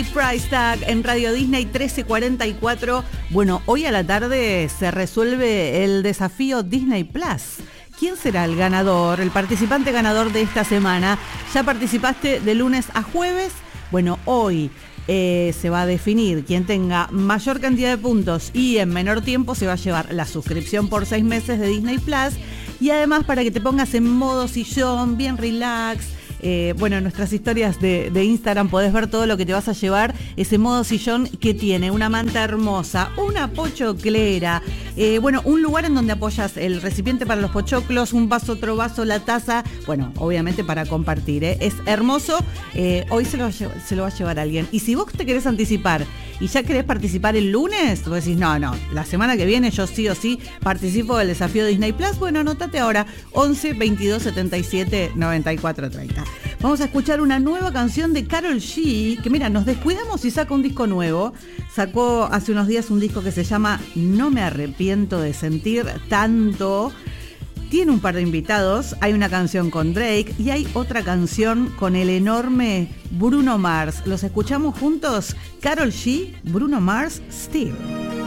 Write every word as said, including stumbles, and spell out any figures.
Price Tag en Radio Disney trece cuarenta y cuatro. Bueno, hoy a la tarde se resuelve el desafío Disney Plus. ¿Quién será el ganador, el participante ganador de esta semana? ¿Ya participaste de lunes a jueves? Bueno, hoy eh, se va a definir quién tenga mayor cantidad de puntos y en menor tiempo se va a llevar la suscripción por seis meses de Disney Plus. Y además para que te pongas en modo sillón, bien relax. Eh, bueno, en nuestras historias de, de Instagram podés ver todo lo que te vas a llevar. Ese modo sillón que tiene una manta hermosa, una pochoclera, eh, bueno, un lugar en donde apoyas el recipiente para los pochoclos, un vaso, otro vaso, la taza, bueno, obviamente para compartir, ¿eh? Es hermoso, eh, hoy se lo, va a llevar, se lo va a llevar alguien. Y si vos te querés anticipar y ya querés participar el lunes, vos decís, no, no, la semana que viene yo sí o sí participo del desafío Disney Plus, bueno, anotate ahora, once, veintidós, setenta y siete, noventa y cuatro, treinta. Vamos a escuchar una nueva canción de Karol G, que mira, nos descuidamos y saca un disco nuevo. Sacó hace unos días un disco que se llama No me arrepiento de sentir tanto. Tiene un par de invitados, hay una canción con Drake y hay otra canción con el enorme Bruno Mars. ¿Los escuchamos juntos? Karol G, Bruno Mars, Still.